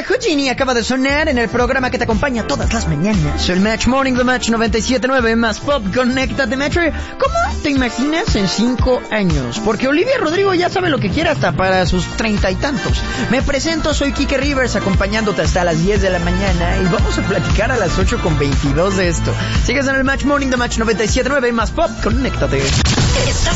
Houdini acaba de sonar en el programa que te acompaña todas las mañanas. El Match Morning, The Match 97.9, más pop, conéctate, Metro. ¿Cómo te imaginas en 5 años? Porque Olivia Rodrigo ya sabe lo que quiere hasta para sus 30 y tantos. Me presento, soy Kike Rivers, acompañándote hasta las 10 de la mañana y vamos a platicar a las 8:22 de esto. Sigues en el Match Morning, The Match 97.9, más pop, conéctate. Estás